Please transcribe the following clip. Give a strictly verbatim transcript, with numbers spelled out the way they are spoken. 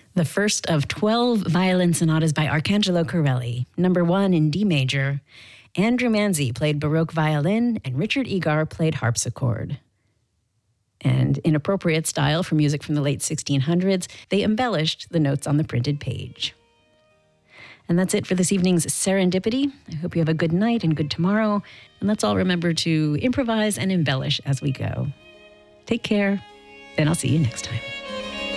The first of twelve violin sonatas by Arcangelo Corelli, number one in D major. Andrew Manzi played Baroque violin, and Richard Egar played harpsichord. And in appropriate style for music from the late sixteen hundreds, they embellished the notes on the printed page. And that's it for this evening's Serendipity. I hope you have a good night and good tomorrow. And let's all remember to improvise and embellish as we go. Take care, and I'll see you next time.